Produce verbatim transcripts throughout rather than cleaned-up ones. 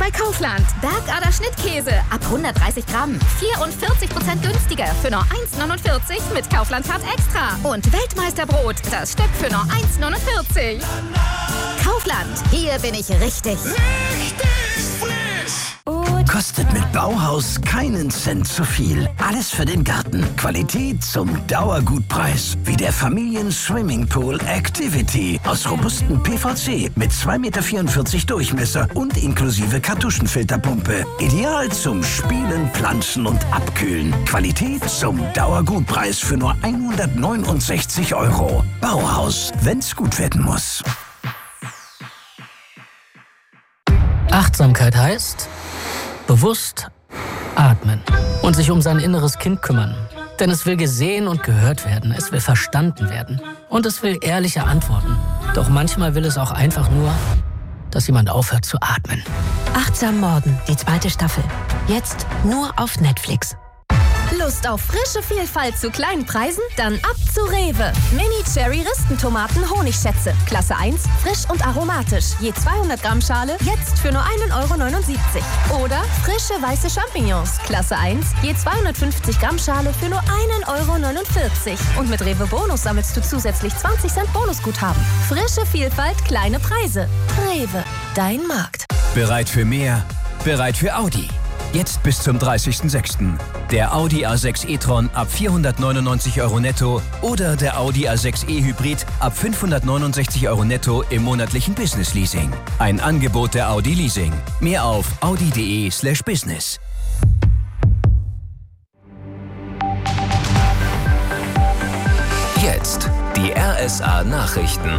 bei Kaufland. Bergader Schnittkäse ab hundertdreißig Gramm. vierundvierzig Prozent günstiger für nur eins neunundvierzig mit Kaufland-Card Extra. Und Weltmeisterbrot, das Stück für nur eins neunundvierzig. Kaufland, hier bin ich richtig. Richtig frisch! Kostet mit Bauhaus keinen Cent zu viel. Alles für den Garten. Qualität zum Dauergutpreis. Wie der Familien-Swimmingpool Activity. Aus robustem P V C mit zwei Komma vierundvierzig Meter Durchmesser und inklusive Kartuschenfilterpumpe. Ideal zum Spielen, Pflanzen und Abkühlen. Qualität zum Dauergutpreis für nur hundertneunundsechzig Euro. Bauhaus, wenn's gut werden muss. Achtsamkeit heißt bewusst atmen und sich um sein inneres Kind kümmern. Denn es will gesehen und gehört werden, es will verstanden werden und es will ehrliche Antworten. Doch manchmal will es auch einfach nur, dass jemand aufhört zu atmen. Achtsam Morden, die zweite Staffel. Jetzt nur auf Netflix. Lust auf frische Vielfalt zu kleinen Preisen? Dann ab zu Rewe. Mini-Cherry-Ristentomaten Honigschätze. Klasse eins, frisch und aromatisch. Je zweihundert Gramm Schale, jetzt für nur ein Euro neunundsiebzig. Oder frische weiße Champignons. Klasse eins, je zweihundertfünfzig Gramm Schale für nur ein Euro neunundvierzig. Und mit Rewe Bonus sammelst du zusätzlich zwanzig Cent Bonusguthaben. Frische Vielfalt, kleine Preise. Rewe, dein Markt. Bereit für mehr? Bereit für Audi. Jetzt bis zum dreißigsten sechsten Der Audi A sechs e-tron ab vierhundertneunundneunzig Euro netto oder der Audi A sechs e-Hybrid ab fünfhundertneunundsechzig Euro netto im monatlichen Business-Leasing. Ein Angebot der Audi Leasing. Mehr auf audi.de slash business. Jetzt die R S A-Nachrichten.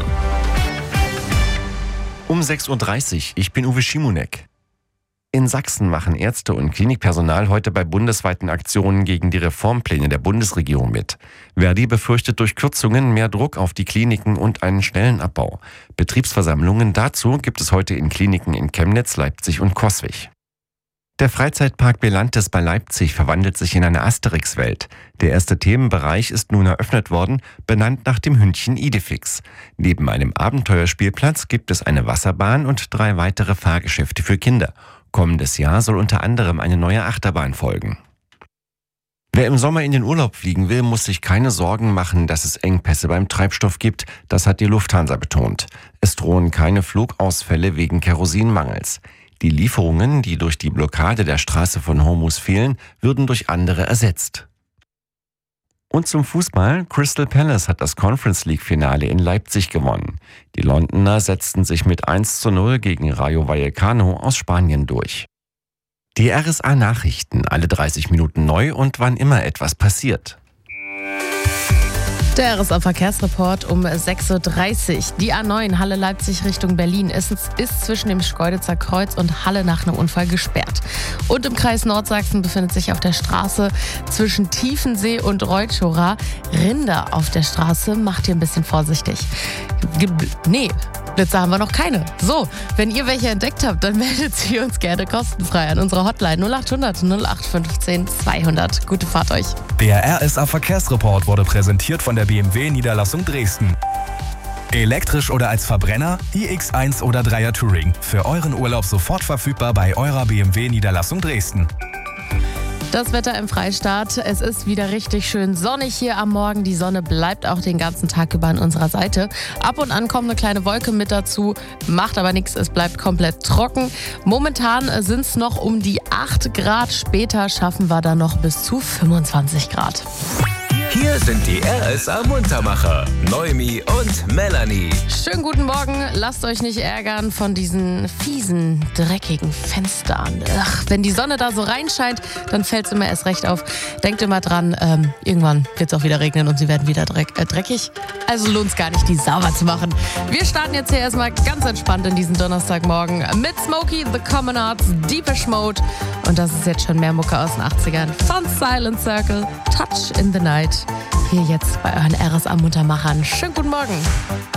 Um sechs Uhr dreißig, ich bin Uwe Schimonek. In Sachsen machen Ärzte und Klinikpersonal heute bei bundesweiten Aktionen gegen die Reformpläne der Bundesregierung mit. Verdi befürchtet durch Kürzungen mehr Druck auf die Kliniken und einen schnellen Abbau. Betriebsversammlungen dazu gibt es heute in Kliniken in Chemnitz, Leipzig und Coswig. Der Freizeitpark Belantes bei Leipzig verwandelt sich in eine Asterix-Welt. Der erste Themenbereich ist nun eröffnet worden, benannt nach dem Hündchen Idefix. Neben einem Abenteuerspielplatz gibt es eine Wasserbahn und drei weitere Fahrgeschäfte für Kinder. Kommendes Jahr soll unter anderem eine neue Achterbahn folgen. Wer im Sommer in den Urlaub fliegen will, muss sich keine Sorgen machen, dass es Engpässe beim Treibstoff gibt. Das hat die Lufthansa betont. Es drohen keine Flugausfälle wegen Kerosinmangels. Die Lieferungen, die durch die Blockade der Straße von Hormuz fehlen, würden durch andere ersetzt. Und zum Fußball. Crystal Palace hat das Conference League-Finale in Leipzig gewonnen. Die Londoner setzten sich mit eins zu null gegen Rayo Vallecano aus Spanien durch. Die R S A-Nachrichten, alle dreißig Minuten neu und wann immer etwas passiert. Der R S A-Verkehrsreport um sechs Uhr dreißig. Die A neun Halle-Leipzig Richtung Berlin ist, ist zwischen dem Schkeuditzer Kreuz und Halle nach einem Unfall gesperrt. Und im Kreis Nordsachsen befindet sich auf der Straße zwischen Tiefensee und Reutschower Rinder auf der Straße. Macht ihr ein bisschen vorsichtig. Ge- nee, Blitzer haben wir noch keine. So, wenn ihr welche entdeckt habt, dann meldet sie uns gerne kostenfrei an unserer Hotline null acht hundert null acht fünfzehn zweihundert. Gute Fahrt euch. Der R S A-Verkehrsreport wurde präsentiert von der B M W-Niederlassung Dresden. Elektrisch oder als Verbrenner, i X eins oder Dreier Touring. Für euren Urlaub sofort verfügbar bei eurer B M W-Niederlassung Dresden. Das Wetter im Freistaat. Es ist wieder richtig schön sonnig hier am Morgen. Die Sonne bleibt auch den ganzen Tag über an unserer Seite. Ab und an kommt eine kleine Wolke mit dazu, macht aber nichts, es bleibt komplett trocken. Momentan sind es noch um die acht Grad. Später schaffen wir dann noch bis zu fünfundzwanzig Grad. Hier sind die R S A-Muntermacher, Noemi und Melanie. Schönen guten Morgen. Lasst euch nicht ärgern von diesen fiesen, dreckigen Fenstern. Ach, wenn die Sonne da so reinscheint, dann fällt es immer erst recht auf. Denkt immer dran, ähm, irgendwann wird es auch wieder regnen und sie werden wieder dreck, äh, dreckig. Also lohnt es gar nicht, die sauber zu machen. Wir starten jetzt hier erstmal ganz entspannt in diesen Donnerstagmorgen mit Smokey, The Common Arts, Deepish Mode. Und das ist jetzt schon mehr Mucke aus den achtzigern. Von Silent Circle, Touch in the Night. Hier jetzt bei euren R S A-Muntermachern. Schönen guten Morgen.